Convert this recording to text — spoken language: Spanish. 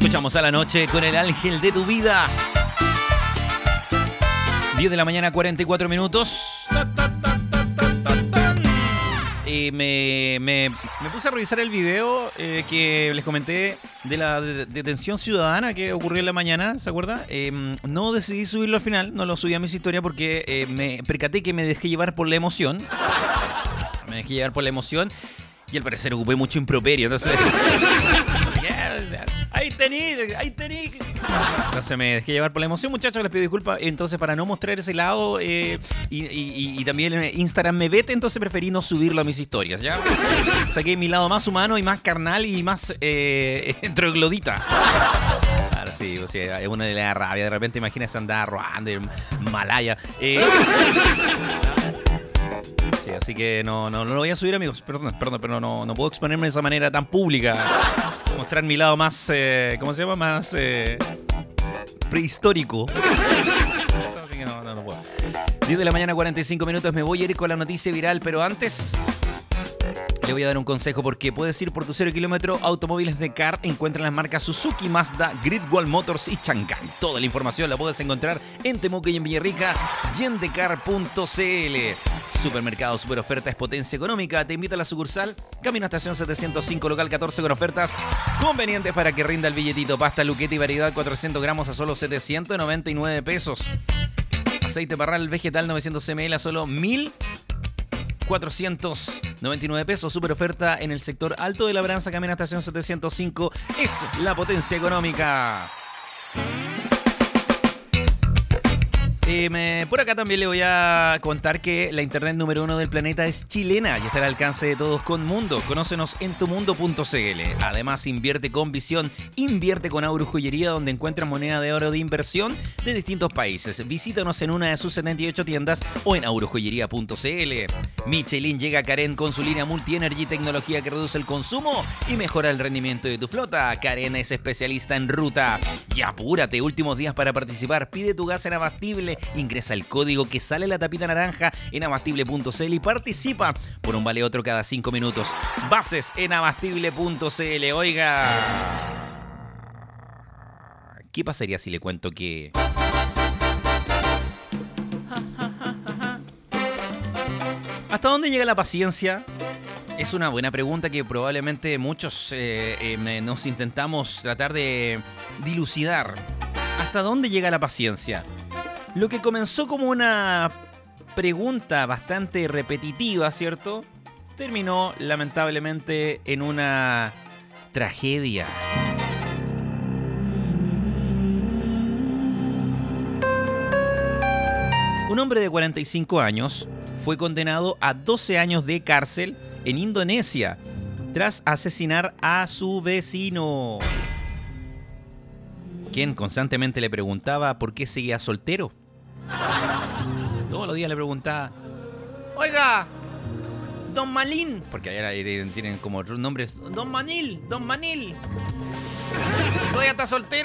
Escuchamos a la noche con el ángel de tu vida. 10 de la mañana, 44 minutos. Me puse a revisar el video que les comenté de la detención ciudadana que ocurrió en la mañana, ¿se acuerda? No decidí subirlo al final, no lo subí a mis historias porque me percaté que me dejé llevar por la emoción. Y al parecer ocupé mucho improperio, entonces... Ahí tení. Entonces me dejé llevar por la emoción, muchachos, les pido disculpas. Entonces, para no mostrar ese lado y también Instagram me vete, entonces preferí no subirlo a mis historias, ¿ya? Saqué mi lado más humano y más carnal y más troglodita. Ahora sí, o sea, es una de la rabia. De repente, imagínese andar robando en Malaya. Sí, así que no lo voy a subir, amigos. Perdón, pero no puedo exponerme de esa manera tan pública. Mostrar mi lado más, ¿cómo se llama? Más prehistórico. Así que no puedo. 10 de la mañana, 45 minutos. Me voy a ir con la noticia viral, pero antes... Le voy a dar un consejo porque puedes ir por tu 0 kilómetro. Automóviles de CAR encuentran las marcas Suzuki, Mazda, Great Wall Motors y Chang'an. Toda la información la puedes encontrar en Temuco y en Villarrica y en decar.cl. Supermercado Super Oferta es potencia económica. Te invita a la sucursal Camino a Estación 705, local 14 con ofertas convenientes para que rinda el billetito. Pasta Luquete y variedad 400 gramos a solo 799 pesos. Aceite Parral vegetal 900 ml a solo 1.499 pesos. Super oferta en el sector Alto de Labranza, Camino a Estación 705. Es la potencia económica. Por acá también le voy a contar que la internet número 1 del planeta es chilena y está al alcance de todos con Mundo. Conócenos en tumundo.cl. Además, invierte con visión, invierte con Auro Joyería, donde encuentras moneda de oro de inversión de distintos países. Visítanos en una de sus 78 tiendas o en aurojoyería.cl. Michelin llega a Karen con su línea Multi-Energy, tecnología que reduce el consumo y mejora el rendimiento de tu flota. Karen es especialista en ruta. Y apúrate, últimos días para participar. Pide tu gas en Abastible. Ingresa el código que sale la tapita naranja en abastible.cl y participa por un vale otro cada 5 minutos. Bases en abastible.cl. Oiga, ¿qué pasaría si le cuento que... ¿Hasta dónde llega la paciencia? Es una buena pregunta que probablemente muchos nos intentamos tratar de dilucidar. ¿Hasta dónde llega la paciencia? Lo que comenzó como una pregunta bastante repetitiva, ¿cierto? Terminó lamentablemente en una tragedia. Un hombre de 45 años fue condenado a 12 años de cárcel en Indonesia tras asesinar a su vecino, quien constantemente le preguntaba por qué seguía soltero. Todos los días le preguntaba: oiga, Don Malín, porque allá tienen como nombres: Don Manil, todavía está soltero.